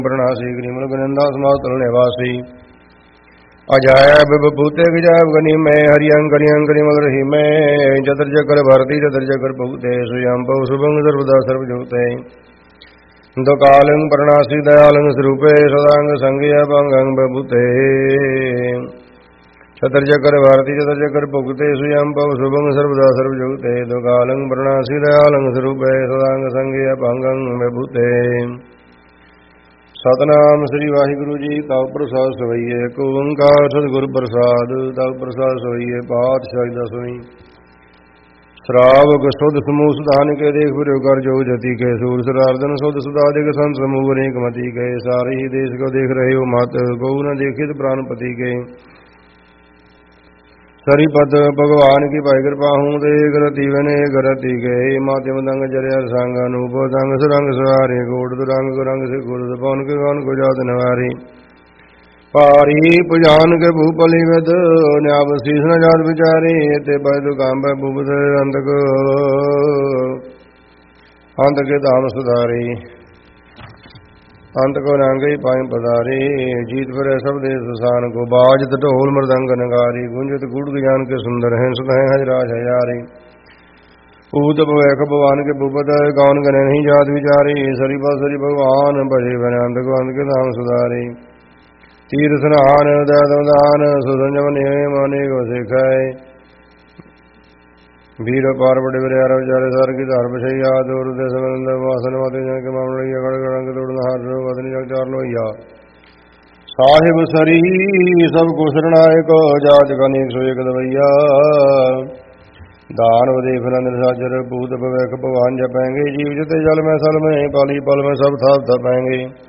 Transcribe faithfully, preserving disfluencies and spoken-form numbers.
प्रणासी ग्रीमल गनिंदा समातल निवासी अजायब बभूते गजायब गनी में हरियं करियं करिमल रही में चतर चकर भारती चतर चकर बहुते सुयं बहु शुभंग सर्वदा सर्वजोते दुकालं प्रणासी दयालं स्वरूपे सदांग संगय भंगं बभूते चतर चकर भारती चतर चकर भुगते सुयं बहु शुभंग सर्वदा सर्वजोते दुकालं प्रणासी दयालं स्वरूपे सदांग संगय भंगं बभूते। सतनाम श्री वाहिगुरु जी। तव प्रसाद सवैये एक ओंकार सतगुर प्रसाद तव प्रसाद सवैये पातशाही दसवीं श्रावक सुध समूह सुधान के देख फिर कर जो जति के सूर सरार्दन सुध सुधाधिक संत समूह अनेक मति के सारे ही देश को देख रहे हो मत गौ न देखित प्राणपति के सरिपद भगवान की भाई कृपा हूँ देख रति बने गरति गए माध्यम दंग जरिया संग अनूप दंग सुरंग सवारे गोड़ दुरंग गुरंग से गुरु पवन के गौन को जात नवारी पारी पुजान के भूपली वेद न्याव शीस न जात विचारी ते बैद काम भूपत अंत को अंत के धाम सुधारी अंत को नांगे पाए पधारे जीत फिर सब देश सान को बाजत ढोल मृदंग नगारी गुंजत गुड़ ज्ञान के सुंदर हैं सुध हैं हजराज हजारी पूत भवैख भगवान के भूपत गौन गने नहीं जात विचारी सरि सरि भगवान भजे बने अंत को अंत के धाम सुधारी तीर्थ स्नान दयान सुसंजम नियम अनेक सिखाए वीर पार्वती विचारे सार की धार बछैया दूर देश वासन माते जन के मामले गड़गड़ंग तोड़ना हार वदनी जग चार लोहिया साहिब सरी सब को शरणायक जात का नेक सो एक दवैया दान वदे फलंद साजर भूत भवैख भगवान जपेंगे जीव जते जल में सल में पाली पल में सब था तपेंगे